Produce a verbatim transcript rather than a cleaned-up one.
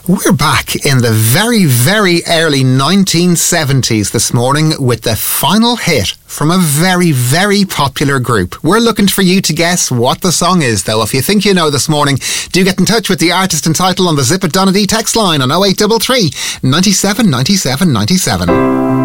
We're back in the very, very early nineteen seventies this morning with the final hit from a very, very popular group. We're looking for you to guess what the song is, though. If you think you know this morning, do get in touch with the artist and title on the Zip It Donna D text line on oh eight three three, nine seven, nine seven, nine seven.